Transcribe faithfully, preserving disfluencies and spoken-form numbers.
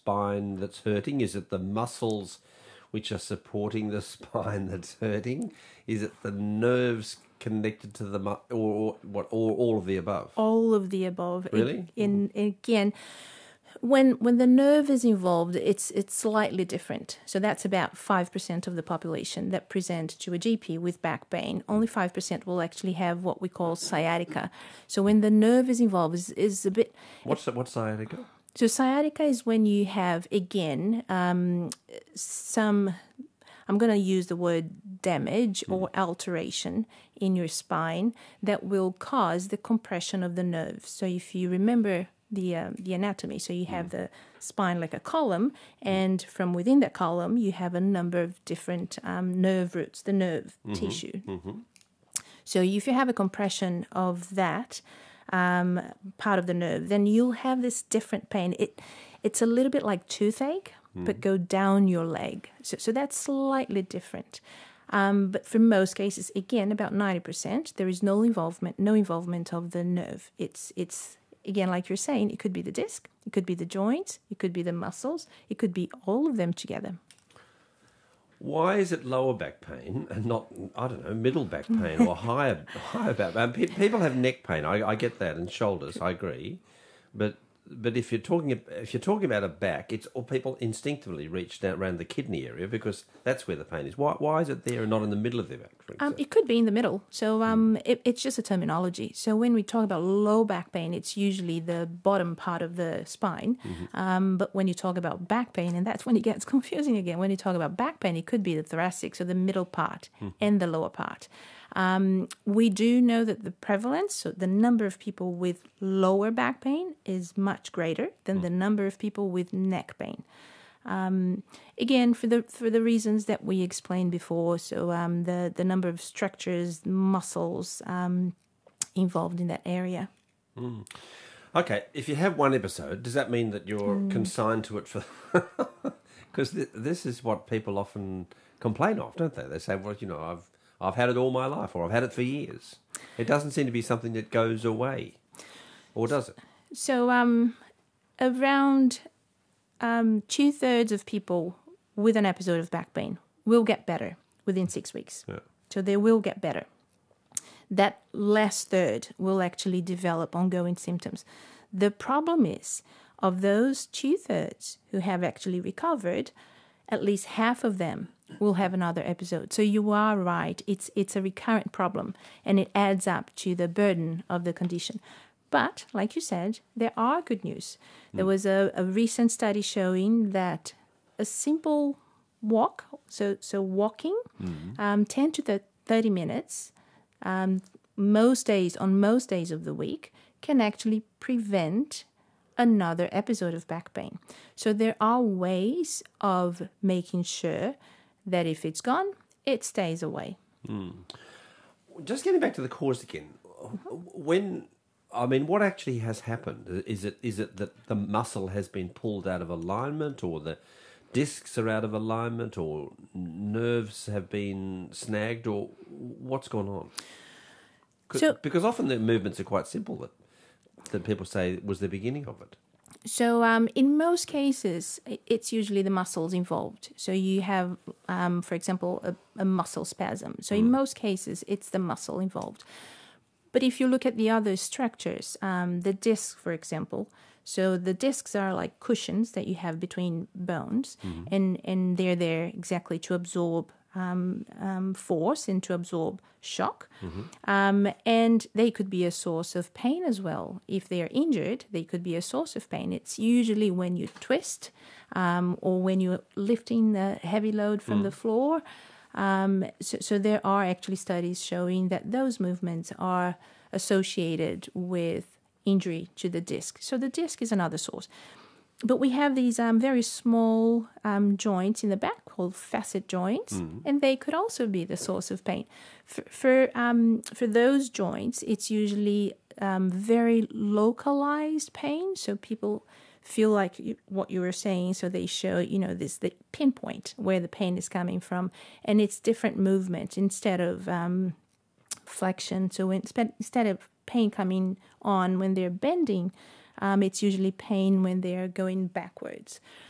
spine that's hurting? Is it the muscles which are supporting the spine that's hurting? Is it the nerves connected to the mu- or, or what? Or all of the above? All of the above. Really? In, in again, when when the nerve is involved, it's it's slightly different. So that's about five percent of the population that present to a G P with back pain. Only five percent will actually have what we call sciatica. So when the nerve is involved, is is a bit. What's what's sciatica? So sciatica is when you have, again, um, some, I'm going to use the word damage or alteration in your spine that will cause the compression of the nerves. So if you remember the uh, the anatomy, so you have the spine like a column, and from within that column you have a number of different um, nerve roots, the nerve mm-hmm. tissue. Mm-hmm. So if you have a compression of that, Um, part of the nerve, then you'll have this different pain. It, it's a little bit like toothache, mm. but go down your leg. So, so that's slightly different. Um, but for most cases, again, about ninety percent, there is no involvement, no involvement of the nerve. It's, it's again, like you're saying, it could be the disc, it could be the joints, it could be the muscles, it could be all of them together. Why is it lower back pain and not, I don't know, middle back pain or higher higher back pain? Pe- People have neck pain. I, I get that, and shoulders. I agree, but but if you're talking if you're talking about a back, it's all people instinctively reach down around the kidney area because that's where the pain is. Why why is it there and not in the middle of the back? For um, it could be in the middle. So um, it, it's just a terminology. So when we talk about low back pain, it's usually the bottom part of the spine. Mm-hmm. Um, but when you talk about back pain, and that's when it gets confusing again. When you talk about back pain, it could be the thoracic, so the middle part mm-hmm. and the lower part. Um, we do know that the prevalence, so the number of people with lower back pain is much greater than mm. the number of people with neck pain. Um, again, for the for the reasons that we explained before, so um, the, the number of structures, muscles um, involved in that area. Mm. Okay, if you have one episode, does that mean that you're mm. consigned to it for... Because th- this is what people often complain of, don't they? They say, well, you know, I've... I've had it all my life, or I've had it for years. It doesn't seem to be something that goes away, or does it? So um, around um, two-thirds of people with an episode of back pain will get better within six weeks. Yeah. So they will get better. That last third will actually develop ongoing symptoms. The problem is, of those two-thirds who have actually recovered, at least half of them will have another episode. So you are right. It's it's a recurrent problem, and it adds up to the burden of the condition. But, like you said, there are good news. Mm. There was a, a recent study showing that a simple walk, so so walking, mm. um, ten to thirty minutes, um, most days, on most days of the week, can actually prevent another episode of back pain. So there are ways of making sure that if it's gone, it stays away. Mm. Just getting back to the cause again, mm-hmm. when, I mean, what actually has happened? Is it is it that the muscle has been pulled out of alignment, or the discs are out of alignment, or nerves have been snagged, or what's gone on? So, because often the movements are quite simple that, that people say was the beginning of it. So um, in most cases, it's usually the muscles involved. So you have, um, for example, a, a muscle spasm. So mm. in most cases, it's the muscle involved. But if you look at the other structures, um, the disc, for example, so the discs are like cushions that you have between bones, mm-hmm. and, and they're there exactly to absorb um, um, force and to absorb shock. Mm-hmm. Um, and they could be a source of pain as well. If they are injured, they could be a source of pain. It's usually when you twist um, or when you're lifting the heavy load from mm. the floor. Um, so, so there are actually studies showing that those movements are associated with injury to the disc. So the disc is another source. But we have these um, very small um, joints in the back called facet joints, mm. and they could also be the source of pain. For for, um, for those joints, it's usually um, very localized pain. So people feel like you, what you were saying, so they show, you know, this the pinpoint where the pain is coming from, and it's different movement instead of um, flexion. So instead instead of pain coming on when they're bending, Um, it's usually pain when they're going backwards.